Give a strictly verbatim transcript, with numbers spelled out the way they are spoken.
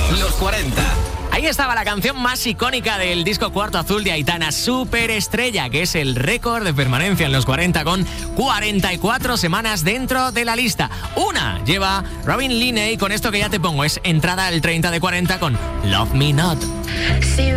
Los cuarenta. Ahí estaba la canción más icónica del disco Cuarto Azul de Aitana, Superestrella, que es el récord de permanencia en los cuarenta con cuarenta y cuatro semanas dentro de la lista. Una lleva Robin Linney con esto que ya te pongo, es entrada al treinta de cuarenta con Love Me Not. See